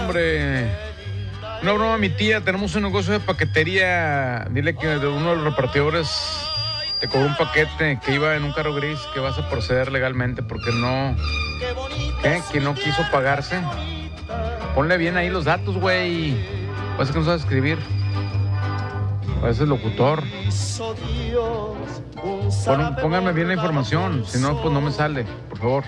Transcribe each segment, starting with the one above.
hombre. Una broma a mi tía, tenemos un negocio de paquetería. Dile que uno de los repartidores te cobró un paquete que iba en un carro gris, que vas a proceder legalmente porque no... ¿Qué? Que no quiso pagarse. Ponle bien ahí los datos, güey. Parece que no sabes escribir. Parece locutor. Pónganme bien la información, si no, pues no me sale, por favor.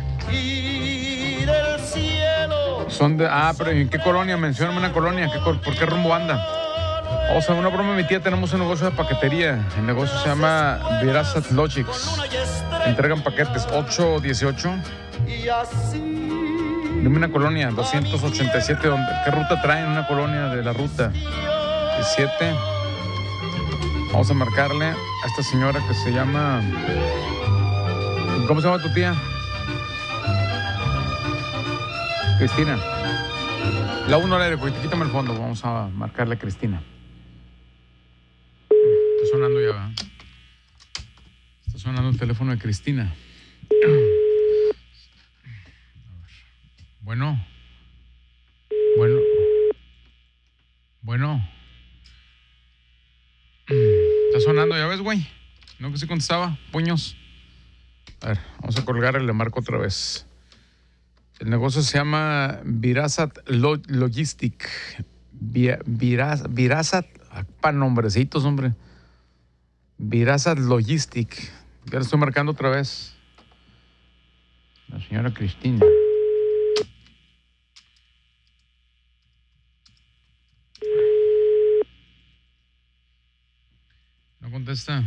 Son de... pero ¿en qué colonia? Mencióname una colonia. ¿Por qué rumbo anda? O sea, una broma, mi tía, tenemos un negocio de paquetería. El negocio se llama Virasat Logics. Entregan paquetes 818. Dime una colonia, 287. ¿Qué ruta traen? Una colonia de la ruta 17. Vamos a marcarle a esta señora que se llama... ¿Cómo se llama tu tía? Cristina. La 1 al aire, quítame el fondo. Vamos a marcarle a Cristina. Está sonando ya, ¿verdad? Está sonando el teléfono de Cristina. Bueno. Está sonando, ya ves, güey. No que se contestaba, puños. A ver, vamos a colgar y le marco otra vez. El negocio se llama Virasat Logistic. Virasat, para nombrecitos, hombre. Virasat Logistic. Ya le estoy marcando otra vez. La señora Cristina. No contesta.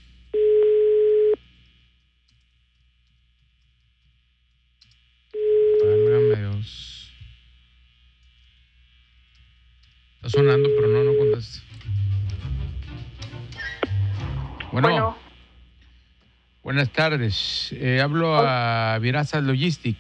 Válgame Dios. Está sonando, pero no contesta. Bueno. Buenas tardes. Hablo a Virasat Logistic.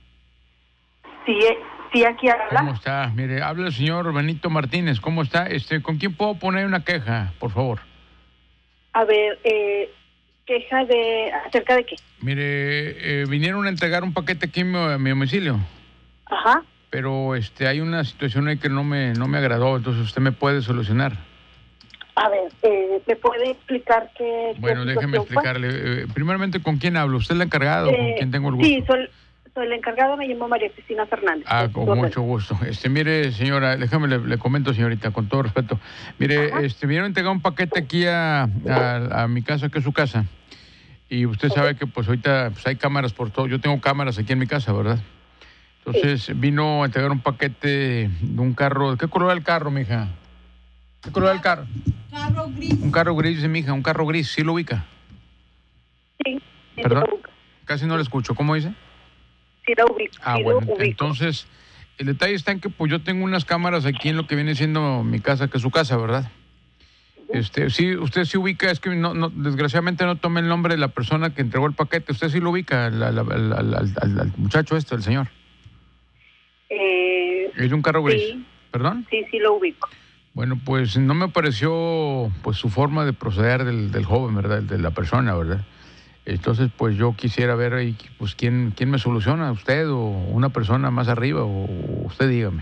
Sí, aquí habla. ¿Cómo está? Mire, habla el señor Benito Martínez. ¿Cómo está? ¿Con quién puedo poner una queja, por favor? A ver, queja ¿acerca de qué? Mire, vinieron a entregar un paquete aquí en mi domicilio. Ajá. Pero hay una situación ahí que no me agradó, entonces usted me puede solucionar. A ver, ¿me puede explicar qué? Bueno, déjeme explicarle. Primeramente, ¿con quién hablo? ¿Usted es la encargada o con quién tengo el gusto? Sí, soy la encargada, me llamo María Cristina Fernández. Con mucho gusto. Mire, señora, déjame le comento, señorita, con todo respeto. Mire, vinieron a entregar un paquete aquí a mi casa, que es su casa. Y usted sabe que pues ahorita pues, hay cámaras por todo. Yo tengo cámaras aquí en mi casa, ¿verdad? Entonces vino a entregar un paquete de un carro. ¿Qué color era el carro, mija? ¿Qué color era el carro? Carro gris. Un carro gris, mija, un carro gris. ¿Sí lo ubica? Sí. ¿Perdón? Casi no le escucho. ¿Cómo dice? Sí lo ubico. Bueno, entonces, el detalle está en que pues yo tengo unas cámaras aquí en lo que viene siendo mi casa, que es su casa, ¿verdad? Sí, usted sí ubica, es que no, desgraciadamente no tomé el nombre de la persona que entregó el paquete. ¿Usted sí lo ubica, al muchacho el señor? Es un carro gris. Sí. ¿Perdón? Sí lo ubico. Bueno, pues no me pareció pues su forma de proceder del joven, ¿verdad? De la persona, ¿verdad? Entonces, pues yo quisiera ver ahí, pues quién me soluciona, usted o una persona más arriba, o usted dígame.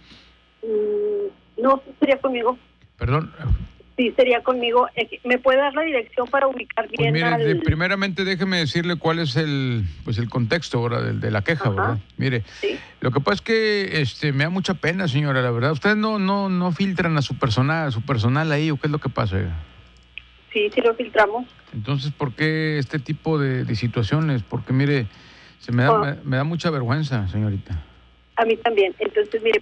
No, sería conmigo. ¿Perdón? Sí, sería conmigo. ¿Me puede dar la dirección para ubicar bien? Pues mire, primeramente déjeme decirle cuál es el contexto, ¿verdad? De la queja, ¿verdad? Mire, sí. Lo que pasa es que me da mucha pena, señora, la verdad. Ustedes no filtran a su personal ahí, ¿o qué es lo que pasa? Sí lo filtramos. Entonces, ¿por qué este tipo de situaciones? Porque mire, me da mucha vergüenza, señorita. A mí también. Entonces, mire,